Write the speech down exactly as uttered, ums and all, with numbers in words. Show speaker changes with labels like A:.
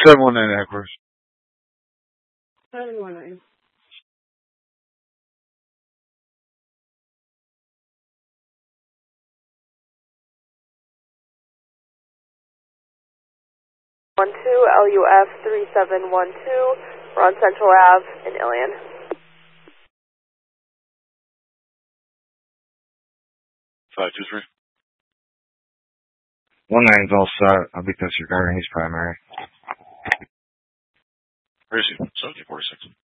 A: seven one nine Eckworth.
B: seven one nine.
C: one two L U F three seven one two. We're on Central Ave in Ilion.
A: five two three.
D: one nine's all set. I'll be disregarding his primary.
A: Where is he? seventeen forty-six.